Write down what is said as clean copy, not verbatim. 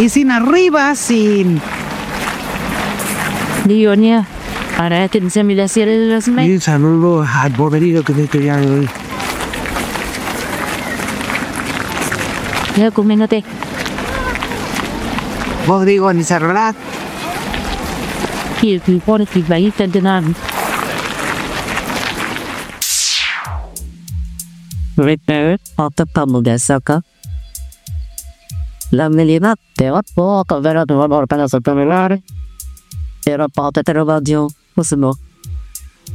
Y sin arriba, sin... Leonia, para que se me las cierre las me. Y saludo al poderío que te quería hoy. Ya coméntate. Rodrigo ni cerrar. Y el pone que va a ir de nada. Repair of the Pamuga Saka. La melina te va poco ver a tu amor para sostener. Era parte de la radio, pues no.